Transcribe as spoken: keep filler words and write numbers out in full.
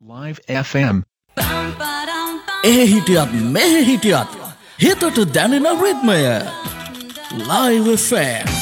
Live F M. එහි හිටියත් මෙහි හිටියත් හිතට දැනෙන රිද්මය Live F M.